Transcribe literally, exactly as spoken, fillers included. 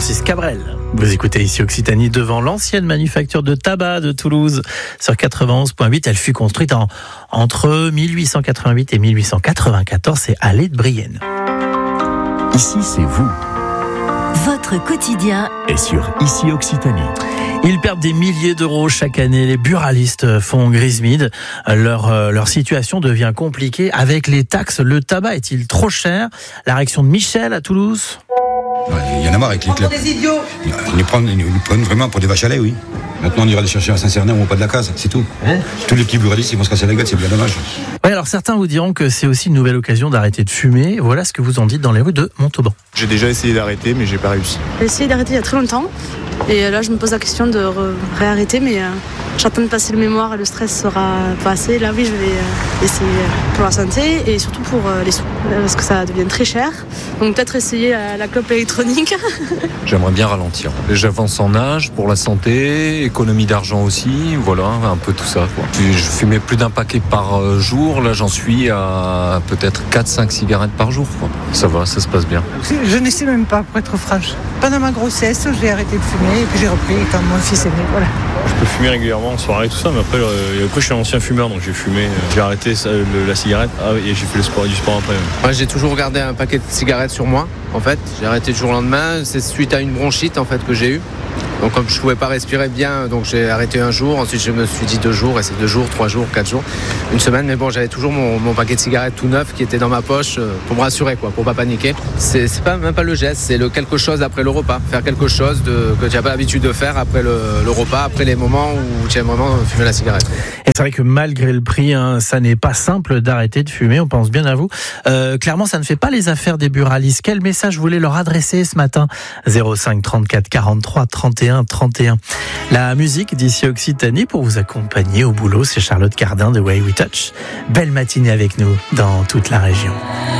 Francis Cabrel. Vous écoutez ici Occitanie devant l'ancienne manufacture de tabac de Toulouse sur quatre-vingt-onze virgule huit. Elle fut construite en, entre mille huit cent quatre-vingt-huit et mille huit cent quatre-vingt-quatorze. C'est allée de Brienne. Ici, c'est vous. Votre quotidien Et sur Ici Occitanie. Ils perdent des milliers d'euros chaque année. Les buralistes font grise mine. Leur, euh, leur situation devient compliquée avec les taxes. Le tabac est-il trop cher? La réaction de Michel à Toulouse. Il y en a marre avec les clubs. Des idiots. Ils nous prennent, ils nous prennent vraiment pour des vaches à lait, oui. Maintenant, on ira les chercher à Saint-Cernin ou au pas de la case, c'est tout. Hein? Tous les petits buralistes, ils vont se casser la gueule, c'est bien dommage. Oui, alors certains vous diront que c'est aussi une nouvelle occasion d'arrêter de fumer. Voilà ce que vous en dites dans les rues de Montauban. J'ai déjà essayé d'arrêter, mais j'ai pas réussi. J'ai essayé d'arrêter il y a très longtemps. Et là, je me pose la question de re- réarrêter, mais euh, j'attends de passer le mémoire et le stress sera passé. Là, oui, je vais euh, essayer pour la santé et surtout pour euh, les sous, parce que ça devient très cher. Donc peut-être essayer euh, la clope électronique. J'aimerais bien ralentir. J'avance en âge pour la santé, économie d'argent aussi, voilà, un peu tout ça, quoi. Puis je fumais plus d'un paquet par jour, là j'en suis à peut-être quatre cinq cigarettes par jour, quoi. Ça va, ça se passe bien. Je ne sais même pas, pour être franche. Pendant ma grossesse, j'ai arrêté de fumer et puis j'ai repris quand mon fils est né, voilà. Je peux fumer régulièrement en soirée, tout ça, mais après, euh, après je suis un ancien fumeur, donc j'ai fumé, euh, j'ai arrêté ça, le, la cigarette, ah, et j'ai fait le sport, du sport après. Ouais. Moi, j'ai toujours gardé un paquet de cigarettes sur moi, en fait. J'ai arrêté du jour au lendemain. C'est suite à une bronchite, en fait, que j'ai eue. Donc, comme je ne pouvais pas respirer bien, donc j'ai arrêté un jour. Ensuite, je me suis dit deux jours, et c'est deux jours, trois jours, quatre jours, une semaine. Mais bon, j'avais toujours mon, mon paquet de cigarettes tout neuf qui était dans ma poche euh, pour me rassurer, quoi, pour pas paniquer. C'est, c'est pas même pas le geste, c'est le quelque chose après le repas. Faire quelque chose de, que tu n'as pas l'habitude de faire après le, le repas, après les moments où tu aimes vraiment fumer la cigarette. Et c'est vrai que malgré le prix, hein, ça n'est pas simple d'arrêter de fumer. On pense bien à vous. Euh, clairement, ça ne fait pas les affaires des buralistes. Quel message vous voulez leur adresser ce matin? zéro cinq trente-quatre quarante-trois trente et un trente et un. La musique d'ici Occitanie pour vous accompagner au boulot, c'est Charlotte Cardin de Way We Touch. Belle matinée avec nous dans toute la région.